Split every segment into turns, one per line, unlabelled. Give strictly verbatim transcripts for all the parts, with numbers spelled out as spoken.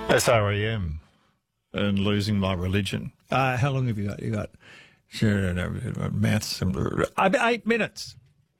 S R E M and Losing My Religion. Uh, how long have you got? You got maths, eight minutes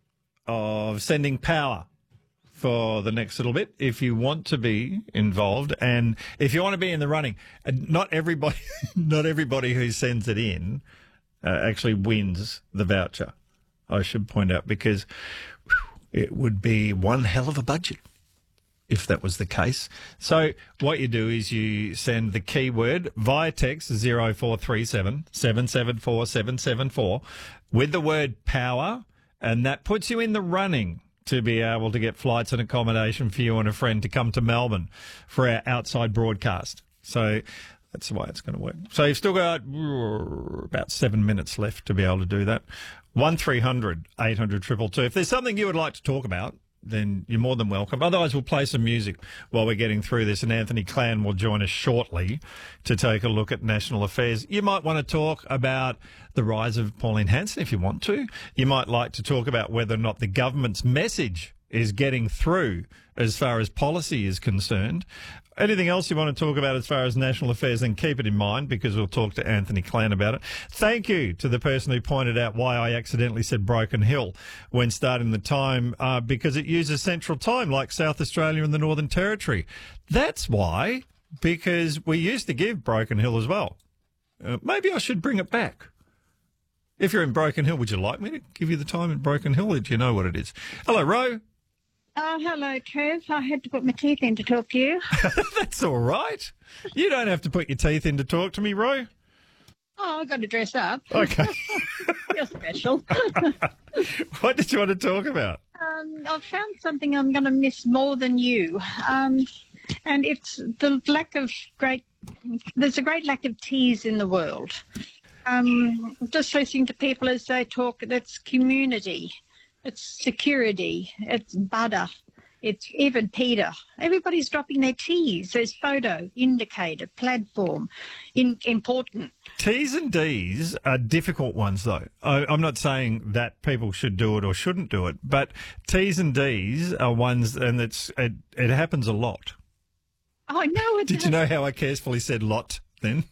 of sending power for the next little bit if you want to be involved and if you want to be in the running. Not everybody, not everybody who sends it in uh, actually wins the voucher, I should point out, because whew, it would be one hell of a budget if that was the case. So what you do is you send the keyword via text zero four three seven, seven seven four, seven seven four with the word power, and that puts you in the running to be able to get flights and accommodation for you and a friend to come to Melbourne for our outside broadcast. So that's the way it's going to work. So you've still got about seven minutes left to be able to do that. one three hundred, eight hundred, two two two. If there's something you would like to talk about, then you're more than welcome. Otherwise, we'll play some music while we're getting through this, and Anthony Clan will join us shortly to take a look at national affairs. You might want to talk about the rise of Pauline Hanson if you want to. You might like to talk about whether or not the government's message is getting through as far as policy is concerned. Anything else you want to talk about as far as national affairs, then keep it in mind, because we'll talk to Anthony Clan about it. Thank you to the person who pointed out why I accidentally said Broken Hill when starting the time, uh, because it uses Central Time like South Australia and the Northern Territory. That's why, because we used to give Broken Hill as well. Uh, maybe I should bring it back. If you're in Broken Hill, would you like me to give you the time in Broken Hill, or do you know what it is? Hello, Ro.
Oh, hello, Trev. I had to put my teeth in to talk to you.
That's all right. You don't have to put your teeth in to talk to me, Ro.
Oh, I've got to dress up.
Okay.
You're special.
What did you want to talk about?
Um, I've found something I'm going to miss more than you. Um, and it's the lack of great... There's a great lack of teas in the world. Um, just listening to people as they talk, that's community. It's security, it's butter, it's even Peter. Everybody's dropping their T's. There's photo, indicator, platform, in, important.
T's and D's are difficult ones, though. I, I'm not saying that people should do it or shouldn't do it, but T's and D's are ones, and it's it, it happens a lot.
Oh, no, it
Did
does.
you know how I carefully said lot then?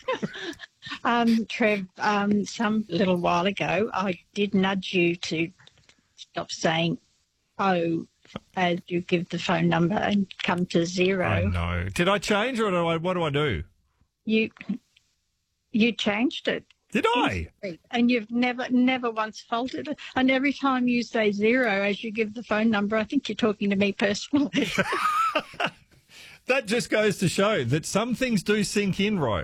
um, Trev, um, some little while ago, I did nudge you to stop saying, oh, as you give the phone number and come to zero.
I know. Did I change, or do I, what do I do?
You you changed it.
Did I?
And you've never, never once faltered. And every time you say zero as you give the phone number, I think you're talking to me personally.
That just goes to show that some things do sink in, Ro.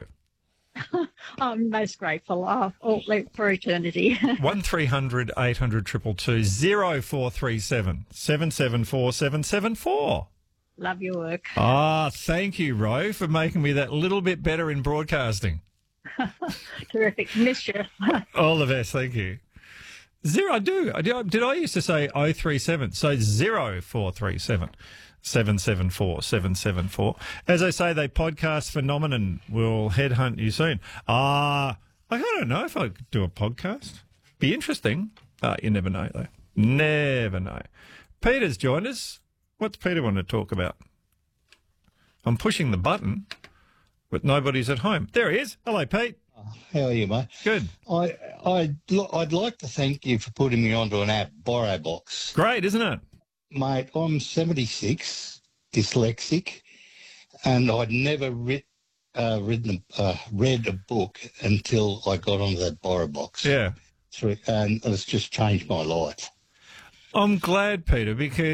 I'm most grateful. Oh, oh, for eternity.
one three hundred, eight hundred, two two two, zero four three seven, seven seven four, seven seven four.
Love your work.
Ah, thank you, Ro, for making me that little bit better in broadcasting.
Terrific. Miss you.
All the best, thank you. Zero, I do. I do. Did I used to say oh three seven? So zero four three seven. seven seven four, seven seven four. As I say, they podcast phenomenon will headhunt you soon. Ah, uh, I don't know if I could do a podcast. Be interesting. Uh, you never know, though. Never know. Peter's joined us. What's Peter want to talk about? I'm pushing the button, but nobody's at home. There he is. Hello, Pete.
How are you, mate?
Good.
I, I, I'd like to thank you for putting me onto an app, BorrowBox.
Great, isn't it?
Mate, I'm seventy-six, dyslexic, and I'd never read, uh, written, uh, read a book until I got onto that BorrowBox.
Yeah.
And it's just changed my life.
I'm glad, Peter, because